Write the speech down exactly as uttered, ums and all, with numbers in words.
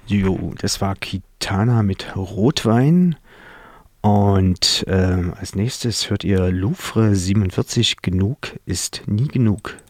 Jo, das war Kitana mit Rotwein. Und ähm, als nächstes hört ihr Louvre siebenundvierzig. Genug ist nie genug.